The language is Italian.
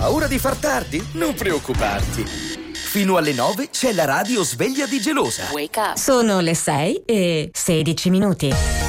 paura di far tardi? Non preoccuparti. Fino alle 9 c'è la radio sveglia di Gelosa. Sono le 6:16.